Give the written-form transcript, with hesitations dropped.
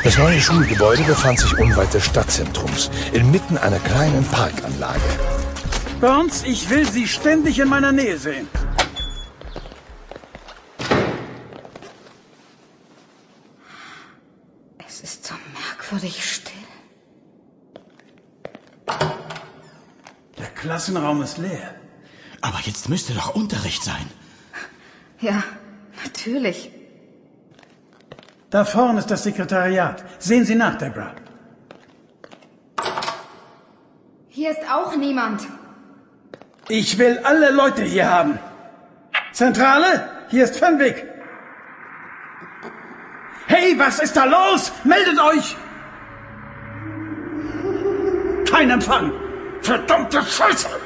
Das neue Schulgebäude befand sich unweit des Stadtzentrums, inmitten einer kleinen Parkanlage. Burns, ich will Sie ständig in meiner Nähe sehen. Es ist so merkwürdig still. Der Klassenraum ist leer. Aber jetzt müsste doch Unterricht sein. Ja, natürlich. Da vorne ist das Sekretariat. Sehen Sie nach, Deborah. Hier ist auch niemand. Ich will alle Leute hier haben. Zentrale, hier ist Fenwick. Hey, was ist da los? Meldet euch! Kein Empfang! Verdammte Scheiße!